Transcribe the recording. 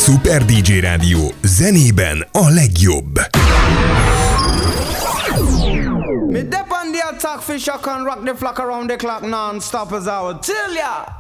Super DJ Rádió, zenében a legjobb. Me dep on the attack, fish I can rock the flock around the clock non-stop as I would tell ya.